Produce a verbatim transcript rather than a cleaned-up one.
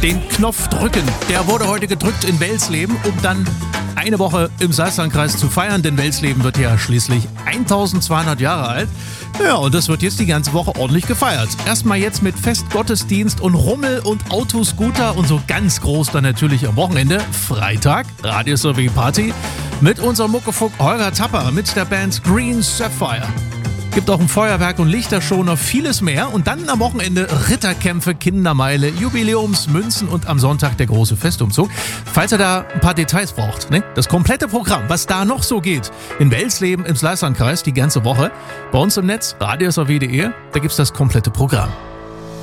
den Knopf drücken. Der wurde heute gedrückt in Welsleben, um dann eine Woche im Salzlandkreis zu feiern, denn Welsleben wird ja schließlich eintausendzweihundert Jahre alt. Ja, und das wird jetzt die ganze Woche ordentlich gefeiert. Erstmal jetzt mit Festgottesdienst und Rummel und Autoscooter und so ganz groß dann natürlich am Wochenende, Freitag, Radio Survey Party mit unserem Muckefuck Holger Tapper mit der Band Green Sapphire. Gibt auch ein Feuerwerk und Lichtershow, vieles mehr. Und dann am Wochenende Ritterkämpfe, Kindermeile, Jubiläumsmünzen und am Sonntag der große Festumzug. Falls ihr da ein paar Details braucht, ne? Das komplette Programm, was da noch so geht, in Welsleben im Salzlandkreis die ganze Woche, bei uns im Netz, radio s r w punkt d e, da gibt's das komplette Programm.